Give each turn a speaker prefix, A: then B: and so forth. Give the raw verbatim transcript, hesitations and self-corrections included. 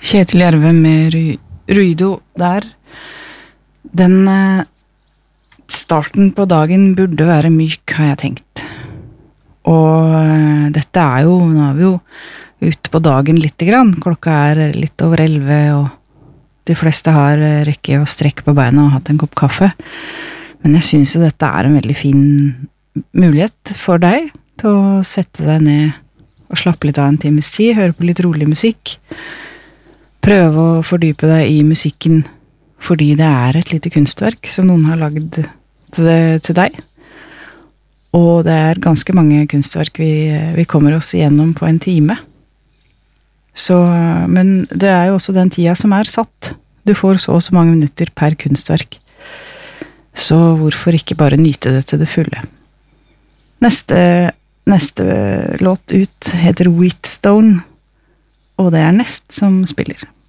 A: Kjetil Jerve med Ru- Ruido der. Den eh, starten på dagen burde være myk, har jeg tenkt. Og eh, dette er jo, nå er vi jo ute på dagen lite grann. Klokka er litt over elleve, og de fleste har eh, rekke og strekk på beina og hatt en kopp kaffe. Men jeg synes jo dette er en veldig fin mulighet for deg til å sette deg ned og slappe litt av en times tid, høre på litt rolig musikk, prøve å fordype deg i musikken, fordi det er et lite kunstverk som noen har laget til, det, til deg. Og det er ganske mange kunstverk vi, vi kommer oss igjennom på en time. Så, men det er jo også den tida som er satt. Du får så og så mange minutter per kunstverk. Så hvorfor ikke bare nyte det til det fulle? Neste, neste låt ut heter Wheatstone, og det er Nest som spiller.